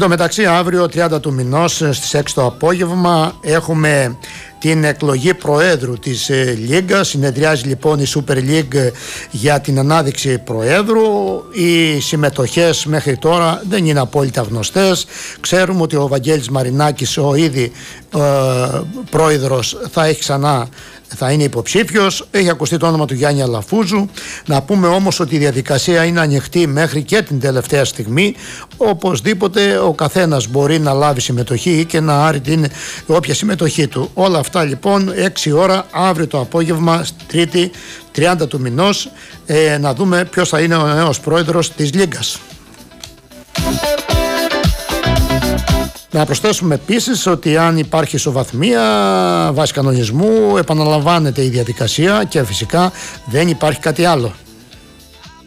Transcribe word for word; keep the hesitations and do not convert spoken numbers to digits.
τω μεταξύ, αύριο τριάντα του μηνός στις έξι το απόγευμα έχουμε την εκλογή Προέδρου της ε, Λίγκας. Συνεδριάζει λοιπόν η Super League για την ανάδειξη Προέδρου. Οι συμμετοχές μέχρι τώρα δεν είναι απόλυτα γνωστές. Ξέρουμε ότι ο Βαγγέλης Μαρινάκης, ο ήδη ε, πρόεδρος, θα έχει ξανά θα είναι υποψήφιος. Έχει ακουστεί το όνομα του Γιάννη Αλαφούζου. Να πούμε όμως ότι η διαδικασία είναι ανοιχτή μέχρι και την τελευταία στιγμή. Οπωσδήποτε ο καθένας μπορεί να λάβει συμμετοχή και να άρει την όποια συμμετοχή του. Όλα αυτά λοιπόν έξι ώρα αύριο το απόγευμα, Τρίτη τριάντα του μηνός, ε, να δούμε ποιος θα είναι ο νέος πρόεδρος της Λίγκας. Να προσθέσουμε επίσης ότι αν υπάρχει ισοβαθμία βάσει κανονισμού, επαναλαμβάνεται η διαδικασία και φυσικά δεν υπάρχει κάτι άλλο.